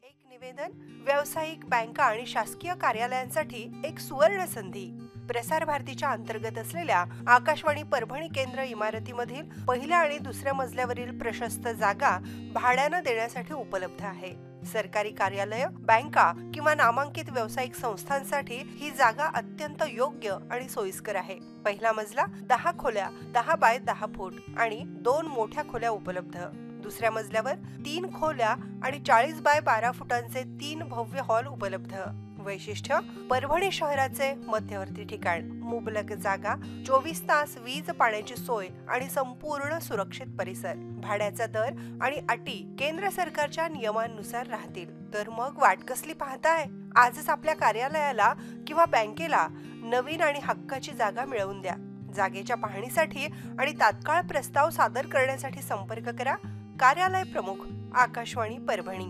एक निवेदन, व्यावसायिक बँका आणि शासकीय कार्यालयांसाठी एक सुवर्ण संधी. प्रसार भारतीच्या अंतर्गत असलेल्या आकाशवाणी परभणी केंद्र इमारतीमधील पहिल्या आणि दुसऱ्या मजल्यावरील प्रशस्त जागा भाड्यानं देण्यासाठी उपलब्ध आहे. सरकारी कार्यालय, बँका किंवा नामांकित व्यावसायिक संस्थांसाठी ही जागा अत्यंत योग्य आणि सोयीस्कर आहे. पहिला मजला 10 खोल्या 10 बाय 10 फूट आणि 2 मोठ्या खोल्या उपलब्ध. दुसऱ्या मजल्यावर 3 खोल्या आणि 40 बाय 12 फुटांचे 3 भव्य हॉल उपलब्ध. वैशिष्ट्य, परभणी शहराचे मध्यवर्ती ठिकाण, मुबलक जागा, 24 तास वीज पाण्याची सोय आणि संपूर्ण सुरक्षित परिसर. भाड्याचा दर आणि अटी केंद्र सरकारच्या नियमांनुसार राहतील. तर मग वाट कसली पाहताय? आजच आपल्या कार्यालयाला किंवा बँकेला नवीन आणि हक्काची जागा मिळवून द्या. जागेच्या पाहणीसाठी आणि तात्काळ प्रस्ताव सादर करण्यासाठी संपर्क करा. कार्यालय प्रमुख, आकाशवाणी परभणी.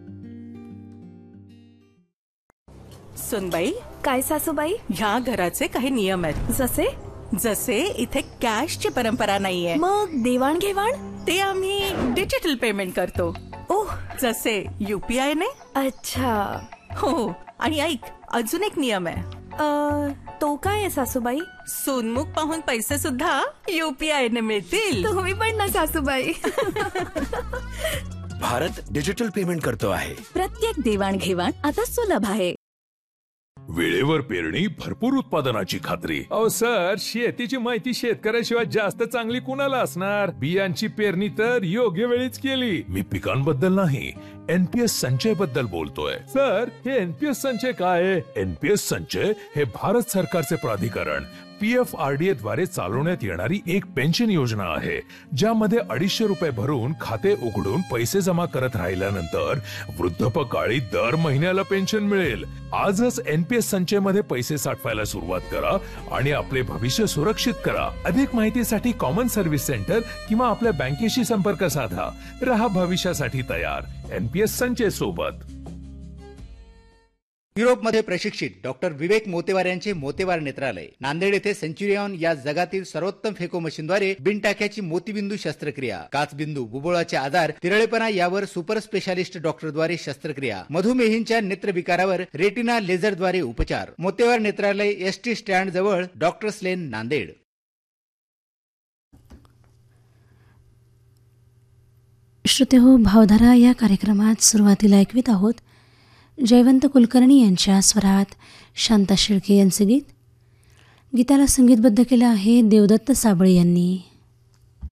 सुनबाई, काय सासूबाई? ह्या घराचे काही नियम आहेत. जसे इथे कॅशची परंपरा नाहीये. मग देवाणघेवाण? ते आम्ही डिजिटल पेमेंट करतो. ओह, जसे UPI ने. अच्छा. हो, आणि ऐक, अजून एक नियम आहे. तो काय आहे सासूबाई? सोनमुख पाहून पैसे सुद्धा UPI ने मिळतील. तुम्ही पण ना सासूबाई. भारत डिजिटल पेमेंट करतो आहे. प्रत्येक देवाणघेवाण आता सुलभ आहे. वेळेवर पेरणी, भरपूर उत्पादनाची खात्री. अहो सर, शेतीची माहिती शेतकऱ्याशिवाय जास्त चांगली कुणाला असणार? बियांची पेरणी तर योग्य वेळीच केली. मी पिकांबद्दल नाही, NPS संचय बद्दल बोलतोय. सर, हे NPS संचय काय आहे? NPS संचय हे भारत सरकारचे प्राधिकरण PFRDA द्वारे चालवण्यात येणारी एक पेन्शन योजना आहे, ज्यामध्ये 250 रुपये भरून खाते उघडून पैसे जमा करत राहिल्यानंतर वृद्धापकाळी दर महिन्याला पेन्शन मिळेल. आजच NPS संचय मध्ये पैसे साठवायला सुरुवात करा आणि आपले भविष्य सुरक्षित करा. अधिक माहितीसाठी कॉमन सर्व्हिस सेंटर किंवा आपल्या बँकेशी संपर्क साधा. रहा भविष्यासाठी तयार NPS संचय सोबत. युरोपमध्ये प्रशिक्षित डॉक्टर विवेक मोतेवार यांचे मोतेवार नेत्रालय, नांदेड येथे सेंच्युरियन या जगातील सर्वोत्तम फेको मशीनद्वारे बिनटाक्याची मोतीबिंदू शस्त्रक्रिया, काचबिंदू, बुबुळाचे आजार, तिरळेपणा यावर सुपर स्पेशालिस्ट डॉक्टरद्वारे शस्त्रक्रिया, मधुमेहींच्या नेत्रविकारावर रेटिना लेझरद्वारे उपचार. मोतेवार नेत्रालय, ST स्टँड जवळ, डॉक्टर्स लेन, नांदेड. श्रोते हो, भावधारा या कार्यक्रमात सुरुवातीला ऐकवीत आहोत जयवंत कुलकर्णी यांच्या स्वरात शांता शेळके यांचे गीत. गीताला संगीतबद्ध केलं आहे देवदत्त साबळे यांनी.